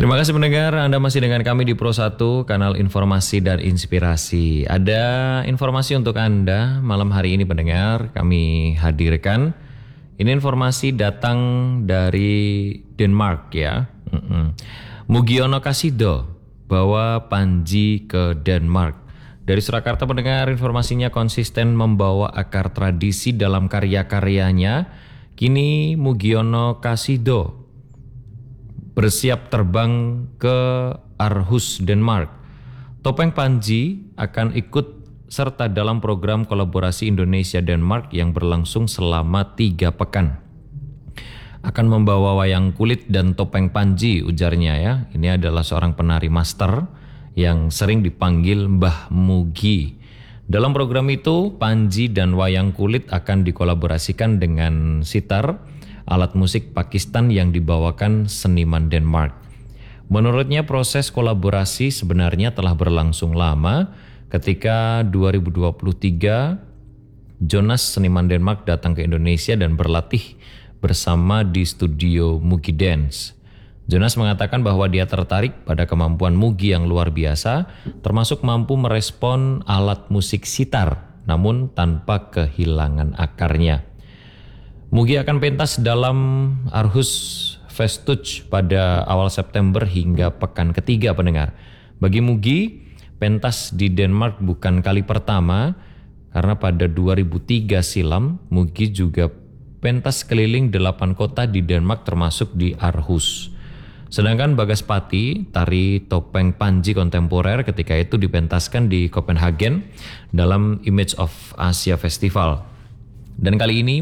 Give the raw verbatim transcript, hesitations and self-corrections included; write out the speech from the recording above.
Terima kasih pendengar, Anda masih dengan kami di Pro satu, kanal informasi dan inspirasi. Ada informasi untuk Anda malam hari ini pendengar, kami hadirkan. Ini informasi datang dari Denmark ya. Mm-mm. Mugiono Kasido bawa Panji ke Denmark. Dari Surakarta pendengar, informasinya konsisten membawa akar tradisi dalam karya-karyanya. Kini Mugiono Kasido bersiap terbang ke Aarhus, Denmark. Topeng Panji akan ikut serta dalam program kolaborasi Indonesia-Denmark yang berlangsung selama tiga pekan. Akan membawa wayang kulit dan topeng Panji, ujarnya ya. Ini adalah seorang penari master yang sering dipanggil Mbah Mugi. Dalam program itu, Panji dan wayang kulit akan dikolaborasikan dengan sitar, alat musik Pakistan yang dibawakan seniman Denmark. Menurutnya proses kolaborasi sebenarnya telah berlangsung lama. Ketika dua ribu dua puluh tiga Jonas seniman Denmark datang ke Indonesia dan berlatih bersama di studio Mugi Dance. Jonas mengatakan bahwa dia tertarik pada kemampuan Mugi yang luar biasa, termasuk mampu merespon alat musik sitar namun tanpa kehilangan akarnya. Mugi akan pentas dalam Aarhus Festuch pada awal September hingga pekan ketiga pendengar. Bagi Mugi, pentas di Denmark bukan kali pertama, karena pada dua ribu tiga silam Mugi juga pentas keliling delapan kota di Denmark termasuk di Aarhus. Sedangkan Bagaspati, tari topeng Panji kontemporer ketika itu dipentaskan di Copenhagen dalam Image of Asia Festival. Dan kali ini